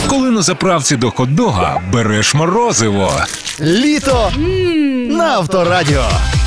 Коли на заправці до хот-дога береш морозиво. Літо на Авторадіо.